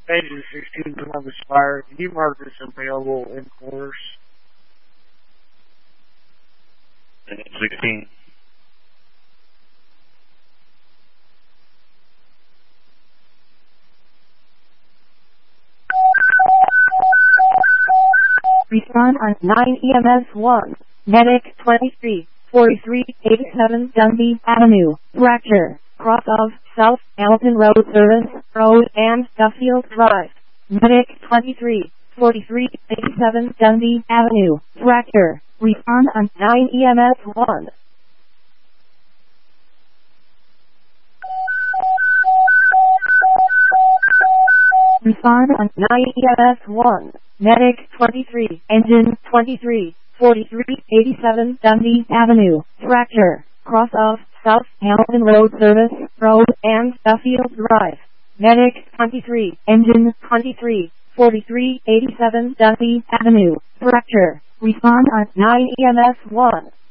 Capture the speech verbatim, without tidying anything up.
Engine sixteen Columbus Fire, can you mark this available in course? Engine sixteen. Respond on nine E M S one. Medic twenty-three forty-three eighty-seven Dundee Avenue, Fracture, cross of South Hamilton Road Service Road and Duffield Drive. Medic twenty-three forty-three eighty-seven Dundee Avenue, Fracture. Respond on nine E M S one. Respond on nine E M S one. Medic twenty-three, engine twenty-three forty-three eighty-seven Dundee Avenue, Fracture, cross of South Hamilton Road Service Road and Duffield Drive. Medic twenty-three, engine twenty-three forty-three eighty-seven Dundee Avenue, Fracture. Respond on nine E M S one.